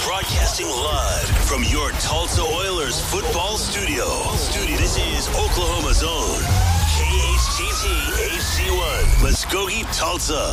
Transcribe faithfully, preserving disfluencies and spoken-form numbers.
Broadcasting live from your Tulsa Oilers football studio. Studio. This is Oklahoma's own K H T T H C one, Muskogee, Tulsa.